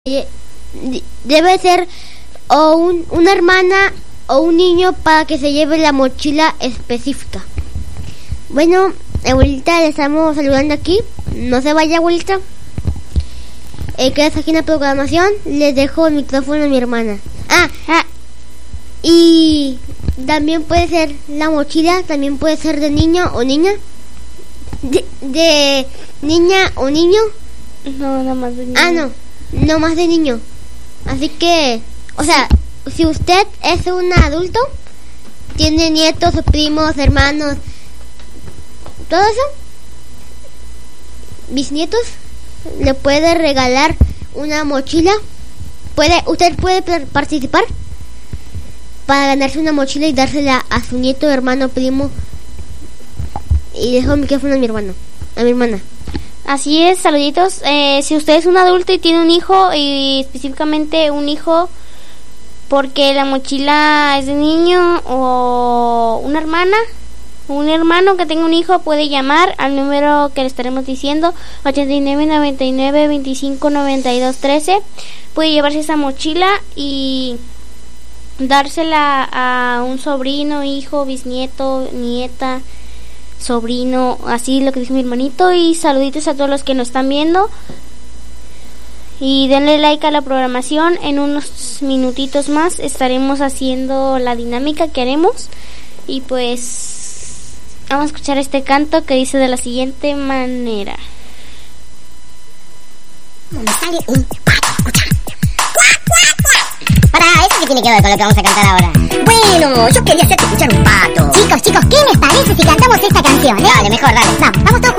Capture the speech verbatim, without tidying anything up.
Debe ser o un, una hermana o un niño para que se lleve la mochila específica. Bueno, abuelita, le estamos saludando aquí. No se vaya, abuelita. Eh, quedas aquí en la programación. Les dejo el micrófono a mi hermana. Ah, ah, y también puede ser la mochila, también puede ser de niño o niña. De, de niña o niño. No, nada más de niño. Ah, no, no más de niño. Así que, o sea, si usted es un adulto, tiene nietos, primos, hermanos, todo eso, bisnietos, le puede regalar una mochila. Puede, usted puede participar para ganarse una mochila y dársela a su nieto, hermano, primo. Y dejo el micrófono a mi hermano, a mi hermana. Así es, saluditos. Eh, si usted es un adulto y tiene un hijo, y específicamente un hijo porque la mochila es de niño, o una hermana, un hermano que tenga un hijo, puede llamar al número que le estaremos diciendo, ochenta y nueve, noventa y nueve, veinticinco, noventa y dos, trece. Puede llevarse esa mochila y dársela a un sobrino, hijo, bisnieto, nieta, sobrino, así lo que dice mi hermanito. Y saluditos a todos los que nos están viendo, y denle like a la programación. En unos minutitos más estaremos haciendo la dinámica que haremos, y pues vamos a escuchar este canto que dice de la siguiente manera. Me sale un pato, escucha. ¡Cuac, cuac, cuac! Para, ¿eso qué tiene que ver con lo que vamos a cantar ahora? Bueno, yo quería hacerte escuchar un pato. Chicos, chicos, ¿qué les parece si cantamos esta canción, eh? Dale, mejor, dale. Vamos, vamos todos juntos.